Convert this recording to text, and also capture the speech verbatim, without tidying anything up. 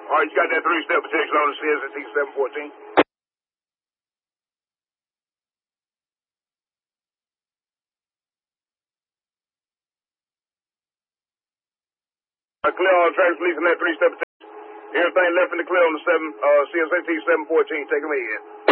All right, you got that three-step protection on the C S A T seven fourteen? I clear all tracks releasing that three-step protection. Everything left in the clear on the seven, uh, C S A T seven fourteen. Take them in.